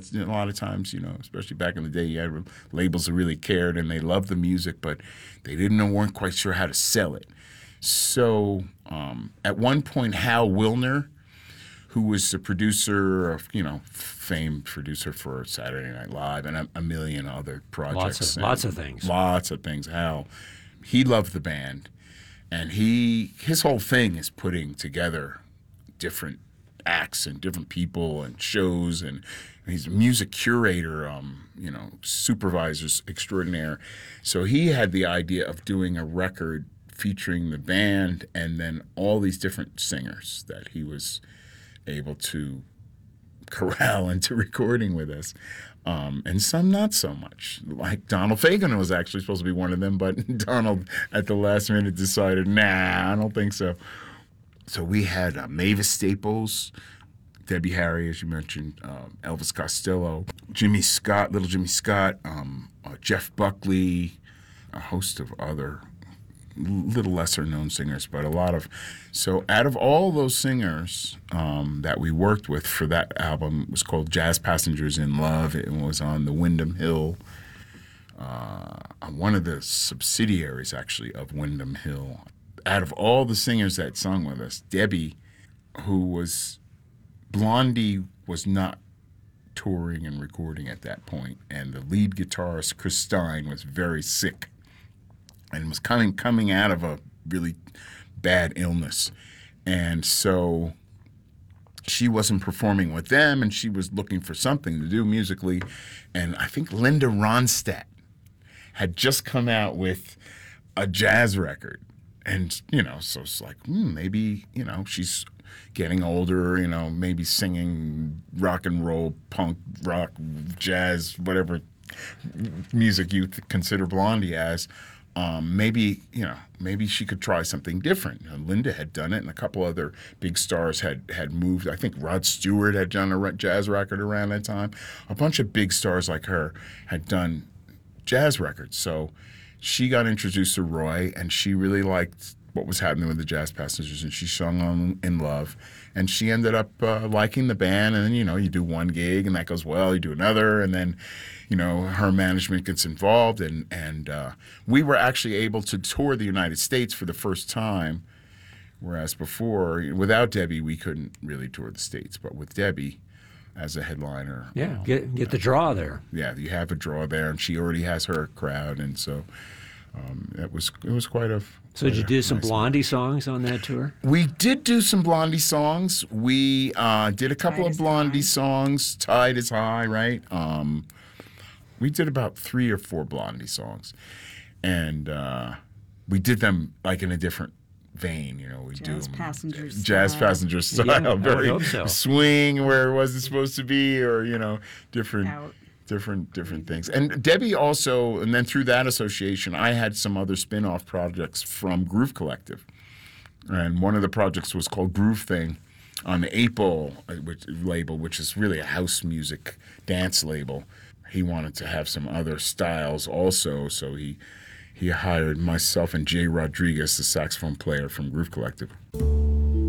that a lot of times, especially back in the day, you had labels that really cared and they loved the music, but they weren't quite sure how to sell it. So at one point, Hal Wilner, who was the producer of, famed producer for Saturday Night Live and a million other projects. Lots of things. Lots of things. Hal, he loved the band, and his whole thing is putting together different acts and different people and shows, and he's a music curator, supervisors extraordinaire. So he had the idea of doing a record featuring the band and then all these different singers that he was able to corral into recording with us. And some not so much. Like Donald Fagen was actually supposed to be one of them, but Donald at the last minute decided, nah, I don't think so. So we had Mavis Staples, Debbie Harry, as you mentioned, Elvis Costello, Jimmy Scott, Little Jimmy Scott, Jeff Buckley, a host of other little lesser known singers, but a lot of. So out of all those singers that we worked with for that album, it was called Jazz Passengers in Love. It was on the Windham Hill, one of the subsidiaries actually of Windham Hill. Out of all the singers that sung with us, Debbie, Blondie was not touring and recording at that point, and the lead guitarist, Chris Stein, was very sick and was coming out of a really bad illness. And so she wasn't performing with them, and she was looking for something to do musically. And I think Linda Ronstadt had just come out with a jazz record. And, so it's like, maybe, she's getting older, maybe singing rock and roll, punk, rock, jazz, whatever music you consider Blondie as. Maybe she could try something different. Linda had done it, and a couple other big stars had moved. I think Rod Stewart had done a jazz record around that time. A bunch of big stars like her had done jazz records. So she got introduced to Roy, and she really liked what was happening with the Jazz Passengers, and she sung on In Love. And she ended up liking the band, and then, you do one gig, and that goes well. You do another, and then, her management gets involved, and we were actually able to tour the United States for the first time, whereas before, without Debbie, we couldn't really tour the States. But with Debbie as a headliner. Yeah, get the draw there. Yeah, you have a draw there, and she already has her crowd, and so it was quite a. So did you do some nice Blondie songs on that tour? We did do some Blondie songs. We did a couple of Blondie songs. Tide is High, right? We did about 3 or 4 Blondie songs, and we did them like in a different vein. We Jazz Passenger style. Jazz Passenger style, Yeah, very I would hope so. swing where it wasn't supposed to be, or different. Out. Different things. And Debbie also, and then through that association, I had some other spin-off projects from Groove Collective. And one of the projects was called Groove Thing on the 8 Ball label, which is really a house music dance label. He wanted to have some other styles also, so he hired myself and Jay Rodriguez, the saxophone player from Groove Collective.